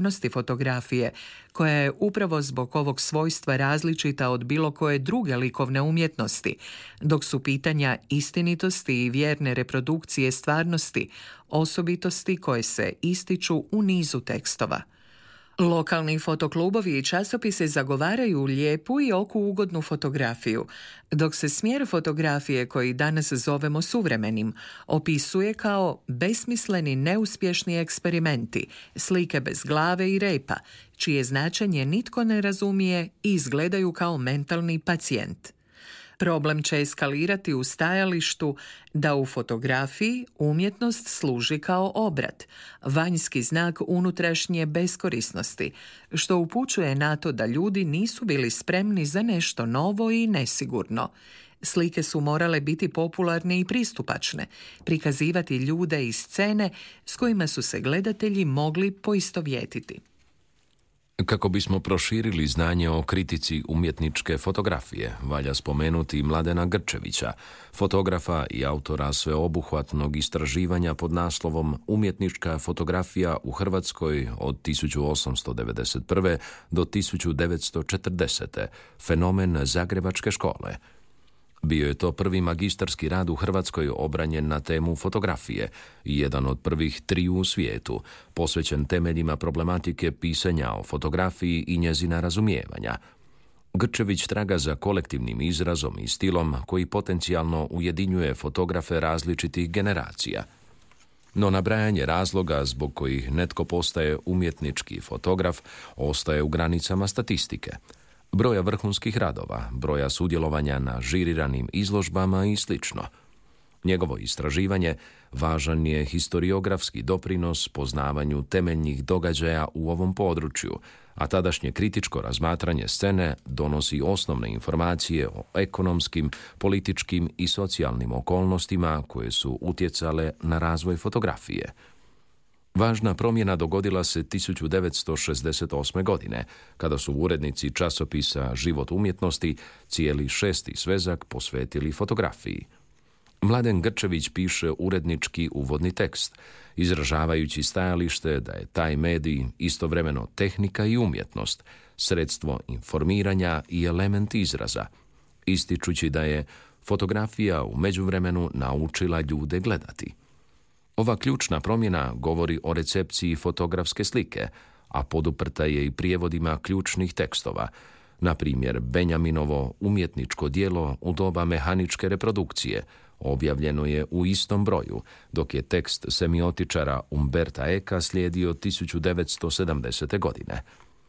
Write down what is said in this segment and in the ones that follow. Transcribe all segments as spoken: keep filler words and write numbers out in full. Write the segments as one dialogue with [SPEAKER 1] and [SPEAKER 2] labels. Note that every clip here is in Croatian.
[SPEAKER 1] stvarnosti fotografije, koja je upravo zbog ovog svojstva različita od bilo koje druge likovne umjetnosti, dok su pitanja istinitosti i vjerne reprodukcije stvarnosti osobitosti koje se ističu u nizu tekstova. Lokalni fotoklubovi i časopisi zagovaraju lijepu i oku ugodnu fotografiju, dok se smjer fotografije koji danas zovemo suvremenim opisuje kao besmisleni neuspješni eksperimenti, slike bez glave i repa, čije značenje nitko ne razumije i izgledaju kao mentalni pacijent. Problem će eskalirati u stajalištu da u fotografiji umjetnost služi kao obrat, vanjski znak unutrašnje beskorisnosti, što upućuje na to da ljudi nisu bili spremni za nešto novo i nesigurno. Slike su morale biti popularne i pristupačne, prikazivati ljude i scene s kojima su se gledatelji mogli poistovjetiti.
[SPEAKER 2] Kako bismo proširili znanje o kritici umjetničke fotografije, valja spomenuti Mladena Grčevića, fotografa i autora sveobuhvatnog istraživanja pod naslovom Umjetnička fotografija u Hrvatskoj od tisuću osamsto devedeset prve. do tisuću devetsto četrdesete. Fenomen Zagrebačke škole. Bio je to prvi magistarski rad u Hrvatskoj obranjen na temu fotografije i jedan od prvih triju u svijetu, posvećen temeljima problematike pisanja o fotografiji i njezina razumijevanja. Grčević traga za kolektivnim izrazom i stilom koji potencijalno ujedinjuje fotografe različitih generacija. No nabrajanje razloga zbog kojih netko postaje umjetnički fotograf ostaje u granicama statistike, broja vrhunskih radova, broja sudjelovanja na žiriranim izložbama i slično. Njegovo istraživanje važan je historiografski doprinos poznavanju temeljnih događaja u ovom području, a tadašnje kritičko razmatranje scene donosi osnovne informacije o ekonomskim, političkim i socijalnim okolnostima koje su utjecale na razvoj fotografije. Važna promjena dogodila se tisuću devetsto šezdeset osme. godine, kada su urednici časopisa Život umjetnosti cijeli šesti svezak posvetili fotografiji. Mladen Grčević piše urednički uvodni tekst, izražavajući stajalište da je taj medij istovremeno tehnika i umjetnost, sredstvo informiranja i element izraza, ističući da je fotografija u međuvremenu naučila ljude gledati. Ova ključna promjena govori o recepciji fotografske slike, a poduprta je i prijevodima ključnih tekstova, na primjer Benjaminovo umjetničko djelo u doba mehaničke reprodukcije, objavljeno je u istom broju, dok je tekst semiotičara Umberta Eka slijedio tisuću devetsto sedamdesete. godine.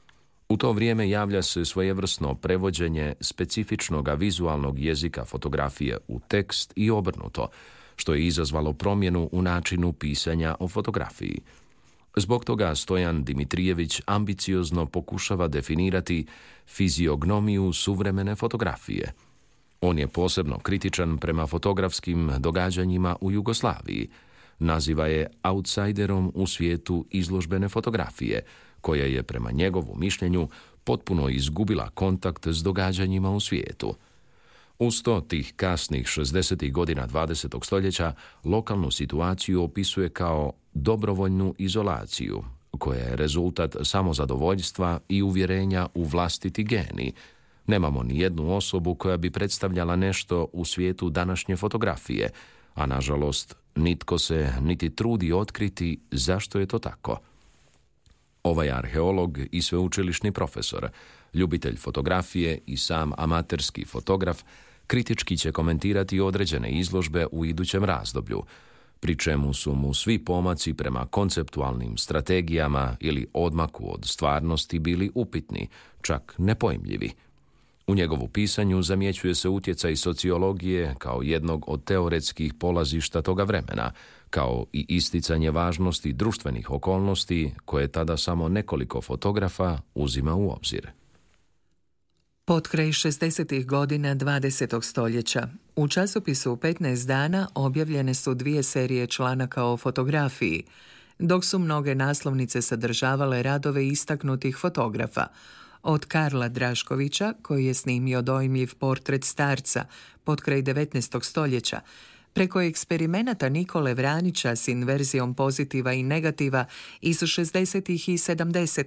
[SPEAKER 2] U to vrijeme javlja se svojevrsno prevođenje specifičnog vizualnog jezika fotografije u tekst i obrnuto, što je izazvalo promjenu u načinu pisanja o fotografiji. Zbog toga Stojan Dimitrijević ambiciozno pokušava definirati fiziognomiju suvremene fotografije. On je posebno kritičan prema fotografskim događanjima u Jugoslaviji. Naziva je outsiderom u svijetu izložbene fotografije, koja je prema njegovu mišljenju potpuno izgubila kontakt s događanjima u svijetu. Uz to tih kasnih šezdesetih godina dvadesetog stoljeća lokalnu situaciju opisuje kao dobrovoljnu izolaciju, koja je rezultat samozadovoljstva i uvjerenja u vlastiti geni. Nemamo ni jednu osobu koja bi predstavljala nešto u svijetu današnje fotografije, a nažalost nitko se niti trudi otkriti zašto je to tako. Ovaj arheolog i sveučilišni profesor, ljubitelj fotografije i sam amaterski fotograf, kritički će komentirati određene izložbe u idućem razdoblju, pri čemu su mu svi pomaci prema konceptualnim strategijama ili odmaku od stvarnosti bili upitni, čak nepojmljivi. U njegovu pisanju zamjećuje se utjecaj sociologije kao jednog od teoretskih polazišta toga vremena, kao i isticanje važnosti društvenih okolnosti koje tada samo nekoliko fotografa uzima u obzir.
[SPEAKER 1] Potkraj šezdesetih godina dvadesetog stoljeća u časopisu petnaest dana objavljene su dvije serije članaka o fotografiji, dok su mnoge naslovnice sadržavale radove istaknutih fotografa, od Karla Draškovića, koji je snimio dojmljiv portret starca potkraj devetnaestog stoljeća, preko eksperimenata Nikole Vranića s inverzijom pozitiva i negativa iz šezdesetih i sedamdesetih